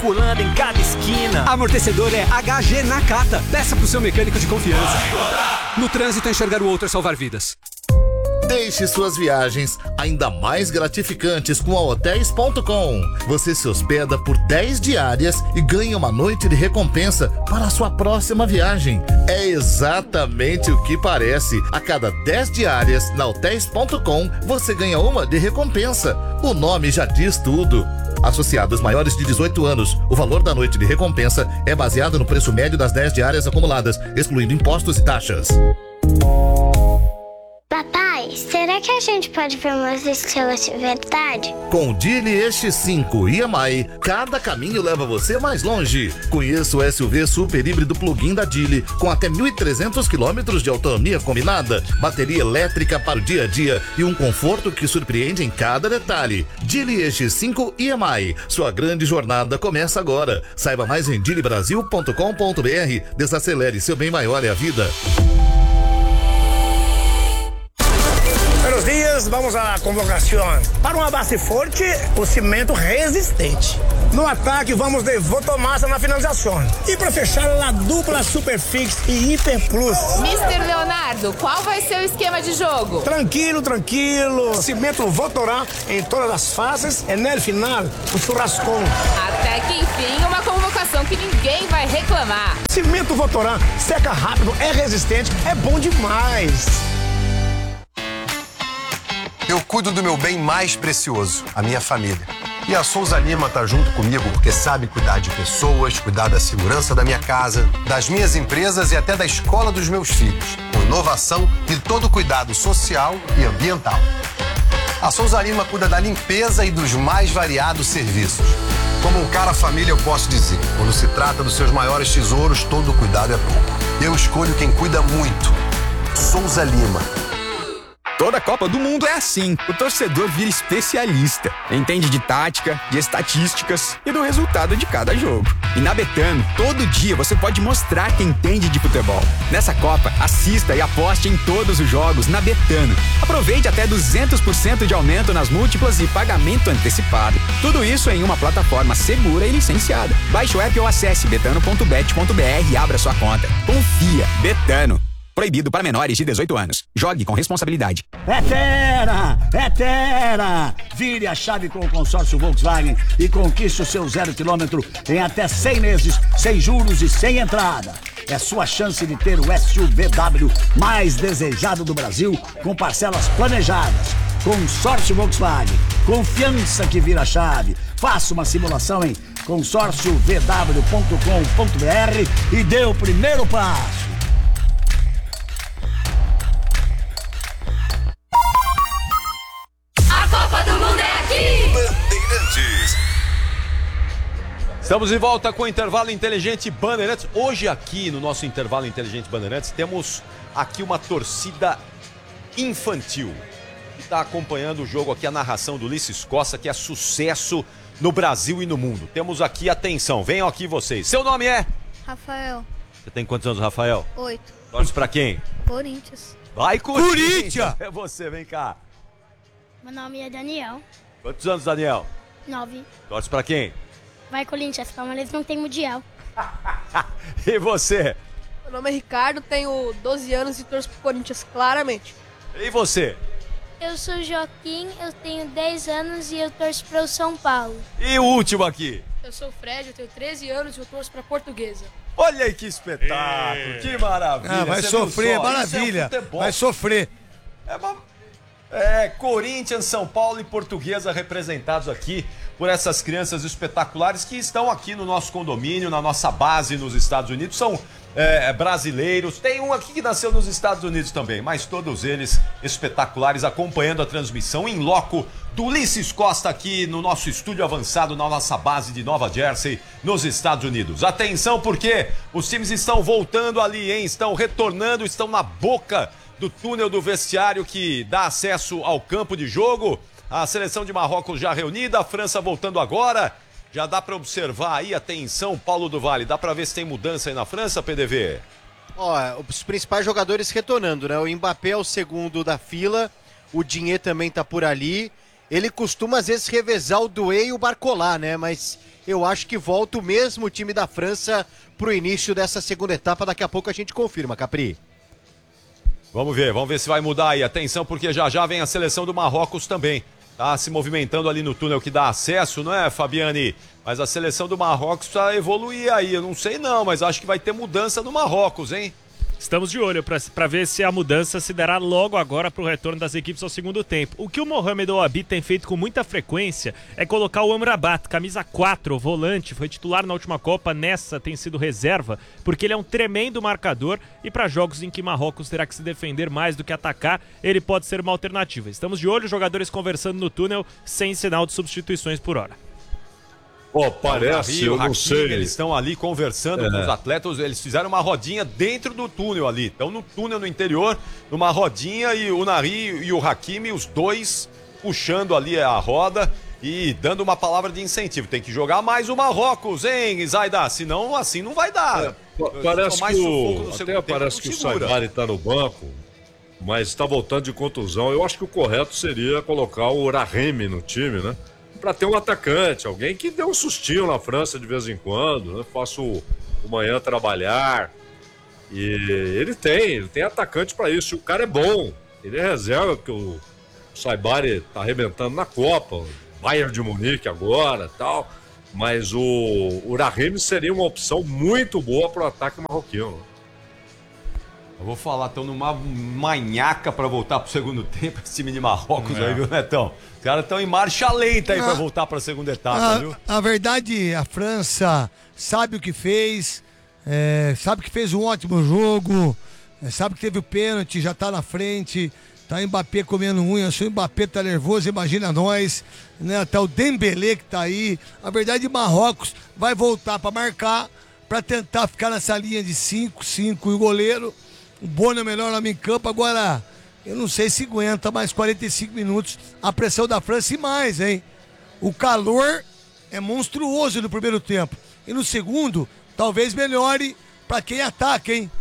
circulando em cada esquina. Amortecedor é HG Nakata. Peça pro seu mecânico de confiança. No trânsito, enxergar o outro é salvar vidas. Deixe suas viagens ainda mais gratificantes com a Hotéis.com. Você se hospeda por 10 diárias e ganha uma noite de recompensa para a sua próxima viagem. É exatamente o que parece. A cada 10 diárias na Hotéis.com, você ganha uma de recompensa. O nome já diz tudo. Associados maiores de 18 anos, o valor da noite de recompensa é baseado no preço médio das 10 diárias acumuladas, excluindo impostos e taxas. Papai, será que a gente pode ver umas estrelas de verdade? Com o Geely X5 EMI, cada caminho leva você mais longe. Conheça o SUV super híbrido plug-in da Geely, com até 1.300 km de autonomia combinada, bateria elétrica para o dia a dia e um conforto que surpreende em cada detalhe. Geely X5 EMI, sua grande jornada começa agora. Saiba mais em geelybrasil.com.br. Desacelere, seu bem maior é a vida. Buenos dias, vamos à convocação. Para uma base forte, o cimento resistente. No ataque, vamos de Votomassa na finalização. E para fechar, a dupla Superfix e Hiper Plus. Mr. Leonardo, qual vai ser o esquema de jogo? Tranquilo. Cimento Votorá em todas as fases e no final, o churrascão. Até que enfim, uma convocação que ninguém vai reclamar. Cimento Votorá seca rápido, é resistente, é bom demais. Eu cuido do meu bem mais precioso, a minha família. E a Souza Lima tá junto comigo porque sabe cuidar de pessoas, cuidar da segurança da minha casa, das minhas empresas e até da escola dos meus filhos, com inovação e todo cuidado social e ambiental. A Souza Lima cuida da limpeza e dos mais variados serviços. Como um cara família, eu posso dizer, quando se trata dos seus maiores tesouros, todo cuidado é pouco. Eu escolho quem cuida muito. Souza Lima. Toda Copa do Mundo é assim. O torcedor vira especialista. Entende de tática, de estatísticas e do resultado de cada jogo. E na Betano, todo dia você pode mostrar que entende de futebol. Nessa Copa, assista e aposte em todos os jogos na Betano. Aproveite até 200% de aumento nas múltiplas e pagamento antecipado. Tudo isso em uma plataforma segura e licenciada. Baixe o app ou acesse betano.bet.br e abra sua conta. Confia. Betano. Proibido para menores de 18 anos. Jogue com responsabilidade. É Tera! Vire a chave com o consórcio Volkswagen e conquiste o seu 0 km em até 100 meses, sem juros e sem entrada. É sua chance de ter o SUVW mais desejado do Brasil, com parcelas planejadas. Consórcio Volkswagen. Confiança que vira chave. Faça uma simulação em consórciovw.com.br e dê o primeiro passo. Bandeirantes. Estamos de volta com o Intervalo Inteligente Bandeirantes. Hoje aqui no nosso Intervalo Inteligente Bandeirantes temos aqui uma torcida infantil que está acompanhando o jogo aqui, a narração do Ulisses Costa, que é sucesso no Brasil e no mundo. Temos aqui, atenção, venham aqui vocês. Seu nome é? Rafael. Você tem quantos anos, Rafael? 8. Torce pra quem? Corinthians. Vai, Corinthians! É você, vem cá. Meu nome é Daniel. Quantos anos, Daniel? 9. Torce pra quem? Vai, Corinthians, Palmeiras não tem mundial. E você? Meu nome é Ricardo, tenho 12 anos e torço pro Corinthians, claramente. E você? Eu sou Joaquim, eu tenho 10 anos e eu torço pro São Paulo. E o último aqui? Eu sou o Fred, eu tenho 13 anos e eu torço pra Portuguesa. Olha aí que espetáculo, que maravilha. Vai sofrer, maravilha. Vai sofrer. Corinthians, São Paulo e Portuguesa representados aqui por essas crianças espetaculares que estão aqui no nosso condomínio, na nossa base nos Estados Unidos. São brasileiros, tem um aqui que nasceu nos Estados Unidos também, mas todos eles espetaculares, acompanhando a transmissão em loco do Ulisses Costa aqui no nosso estúdio avançado, na nossa base de Nova Jersey, nos Estados Unidos. Atenção, porque os times estão voltando ali, hein? Estão retornando, estão na boca do túnel do vestiário que dá acesso ao campo de jogo. A seleção de Marrocos já reunida, a França voltando agora. Já dá para observar aí, atenção, Paulo do Vale, dá para ver se tem mudança aí na França, PDV? Os principais jogadores retornando, né? O Mbappé é o segundo da fila, o Digne também tá por ali. ele costuma às vezes revezar o Doué e o Barcola, né? Mas eu acho que volta o mesmo time da França pro início dessa segunda etapa. Daqui a pouco a gente confirma, Capri. Vamos ver se vai mudar aí. Atenção, porque já vem a seleção do Marrocos também. Tá se movimentando ali no túnel que dá acesso, não é, Fabiane? Mas a seleção do Marrocos precisa evoluir aí. Eu não sei não, mas acho que vai ter mudança no Marrocos, hein? Estamos de olho para ver se a mudança se dará logo agora para o retorno das equipes ao segundo tempo. O que o Mohamed Ouabi tem feito com muita frequência é colocar o Amrabat, camisa 4, volante, foi titular na última Copa, nessa tem sido reserva, porque ele é um tremendo marcador e para jogos em que Marrocos terá que se defender mais do que atacar, ele pode ser uma alternativa. Estamos de olho, jogadores conversando no túnel, sem sinal de substituições por hora. Parece, eu não sei. Eles estão ali conversando com os atletas, eles fizeram uma rodinha dentro do túnel ali. Estão no túnel no interior, numa rodinha, e o Nari e o Hakimi, os dois puxando ali a roda e dando uma palavra de incentivo. Tem que jogar mais o Marrocos, hein, Zaida? Senão assim não vai dar. Parece que o Saibari está no banco, mas está voltando de contusão. Eu acho que o correto seria colocar o Rahimi no time, né? Para ter um atacante, alguém que dê um sustinho na França de vez em quando, né? Faça o Manhã trabalhar. E ele tem atacante para isso. O cara é bom. Ele é reserva, porque o Saibari tá arrebentando na Copa. O Bayern de Munique agora e tal. Mas o Rahimi seria uma opção muito boa para o ataque marroquino. Eu vou falar, estão numa manhaca para voltar pro segundo tempo, esse time de Marrocos aí, viu, Netão? Os caras estão em marcha lenta aí para voltar para a segunda etapa, viu? A verdade, a França sabe o que fez, sabe que fez um ótimo jogo, sabe que teve o pênalti, já tá na frente, tá o Mbappé comendo unha, se o Mbappé tá nervoso, imagina nós, né? Tá o Dembélé que tá aí. A verdade, Marrocos vai voltar para marcar, para tentar ficar nessa linha de 5-5 e o goleiro. O Bono é melhor lá em campo. Agora, eu não sei se aguenta mais 45 minutos a pressão da França e mais, hein? O calor é monstruoso no primeiro tempo. E no segundo, talvez melhore para quem ataca, hein?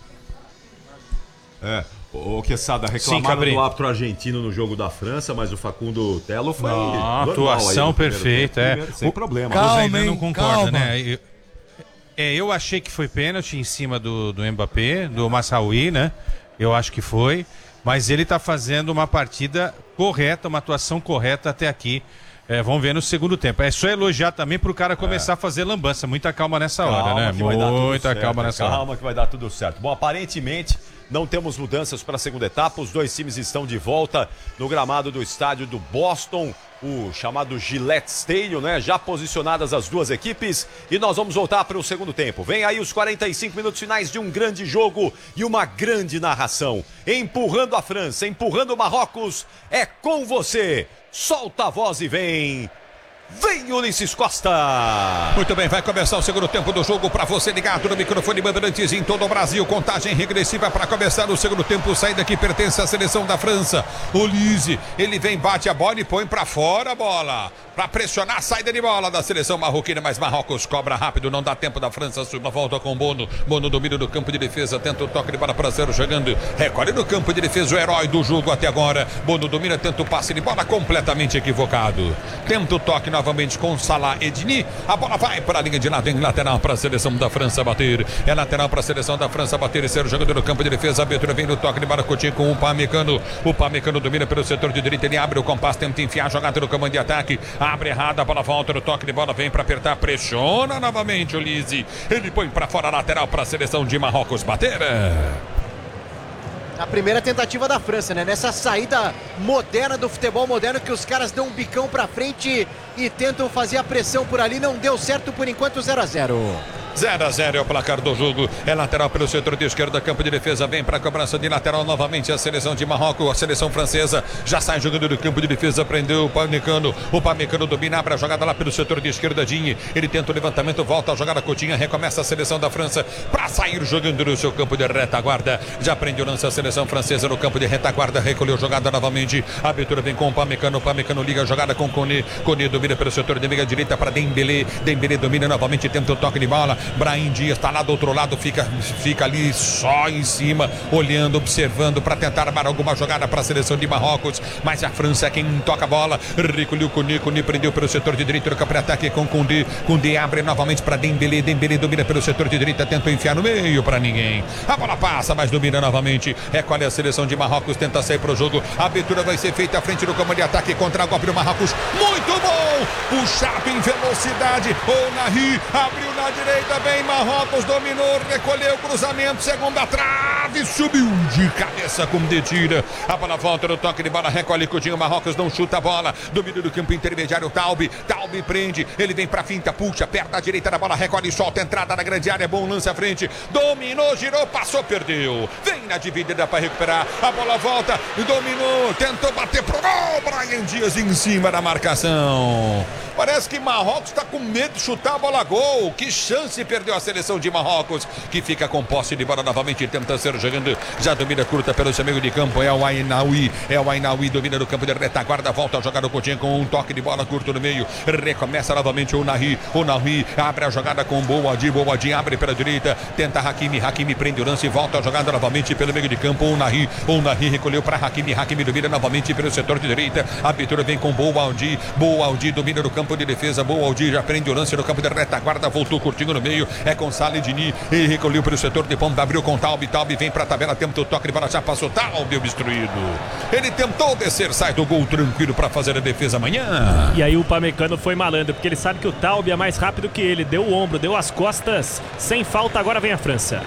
O Quesada, reclamaram do árbitro argentino no jogo da França, mas o Facundo Telo foi atuação aí perfeita, sem problema. Calma, ainda não concorda, né? Eu achei que foi pênalti em cima do Mbappé, do Massaoui, né? Eu acho que foi. Mas ele tá fazendo uma partida correta, uma atuação correta até aqui. Vamos ver no segundo tempo. É só elogiar também pro cara começar a fazer lambança. Muita calma nessa hora, né? Muita calma nessa hora. Calma que vai dar tudo certo. Bom, aparentemente não temos mudanças para a segunda etapa. Os dois times estão de volta no gramado do estádio do Boston, o chamado Gillette Stadium, né? Já posicionadas as duas equipes e nós vamos voltar para o segundo tempo. Vem aí os 45 minutos finais de um grande jogo e uma grande narração. Empurrando a França, empurrando o Marrocos. É com você. Solta a voz e vem Ulisses Costa. Muito bem, vai começar o segundo tempo do jogo para você ligado no microfone Bandeirantes em todo o Brasil. Contagem regressiva para começar o segundo tempo. Saída que pertence à seleção da França. Olise, ele vem, bate a bola e põe para fora a bola. Para pressionar a saída de bola da seleção marroquina, mas Marrocos cobra rápido, não dá tempo da França. Uma volta com Bono. Bono domina do campo de defesa, tenta o toque de bola para zero, chegando. Recolhe no campo de defesa o herói do jogo até agora. Bono domina, tenta o passe de bola completamente equivocado. Tenta o toque novamente com Salah Edni. A bola vai para a linha de lado, em lateral para a seleção da França bater. É lateral para a seleção da França bater e ser jogador no campo de defesa. A abertura vem no toque de bola, Coutinho com o Upamecano. O Upamecano domina pelo setor de direita, ele abre o compasso, tenta enfiar a jogada no comando de ataque. Abre errada, a bola volta no toque de bola, vem para apertar, pressiona novamente o Lise. Ele põe para fora a lateral para a seleção de Marrocos bater. A primeira tentativa da França, né? Nessa saída moderna do futebol moderno, que os caras dão um bicão pra frente e tentam fazer a pressão por ali. Não deu certo por enquanto, 0-0. 0-0 é o placar do jogo. É lateral pelo setor de esquerda, campo de defesa. Vem para a cobrança de lateral novamente a seleção de Marrocos. A seleção francesa já sai jogando do campo de defesa. Prendeu o Upamecano. O Upamecano domina, abre a jogada lá pelo setor de esquerda. Dinho, ele tenta o levantamento, volta a jogada Coutinho. Recomeça a seleção da França para sair jogando no seu campo de retaguarda. Já prende o lance a seleção francesa no campo de retaguarda. Recolheu jogada novamente. A abertura vem com o Upamecano. O Upamecano liga a jogada com Koné. Koné domina pelo setor de meia direita para Dembélé. Dembélé domina novamente, tenta o toque de bola. Brahim Dias tá lá do outro lado, fica ali só em cima, olhando, observando para tentar armar alguma jogada para a seleção de Marrocos, mas a França é quem toca a bola. Recolheu com Kouné prendeu pelo setor de direita, no campo de ataque com Koundé abre novamente para Dembélé domina pelo setor de direita, tentou enfiar no meio para ninguém. A bola passa, mas domina novamente. Recolhe a seleção de Marrocos, tenta sair pro jogo. A abertura vai ser feita à frente do campo de ataque contra o golpe do Marrocos. Muito bom! Puxado em velocidade. O Nahri abriu na direita, bem Marrocos, dominou, recolheu o cruzamento, segunda trave, subiu de cabeça com detira. A bola volta no toque de bola, recolhe Coutinho, Marrocos não chuta a bola. Domínio do campo intermediário, Taube prende, ele vem pra finta, puxa, perto da direita da bola, recolhe, solta, entrada na grande área, bom lance à frente, dominou, girou, passou, perdeu. Vem na dividida para recuperar, a bola volta, dominou, tentou bater pro gol, Brahim Dias em cima da marcação. Parece que Marrocos está com medo de chutar a bola a gol. Que chance perdeu a seleção de Marrocos, que fica com posse de bola novamente, tenta ser jogando, já domina curta pelo seu meio de campo, é o Ainaoui, domina no campo de retaguarda, volta a jogar o Coutinho com um toque de bola curto no meio, recomeça novamente o Nahri abre a jogada com Boadi abre pela direita, tenta Hakimi prende o lance e volta a jogada novamente pelo meio de campo, o Nahri recolheu para Hakimi domina novamente pelo setor de direita, a abertura vem com Boadi domina no campo de defesa, Boadi já prende o lance no campo de retaguarda, voltou curtinho no meio, é com Saledini, ele recolheu pelo setor de ponta, abriu com Taube vem pra tabela, tenta o toque de bola, já passou, Taube obstruído, ele tentou descer, sai do gol tranquilo pra fazer a defesa amanhã. E aí o Upamecano foi malandro, porque ele sabe que o Taube é mais rápido que ele, deu o ombro, deu as costas, sem falta, agora vem a França.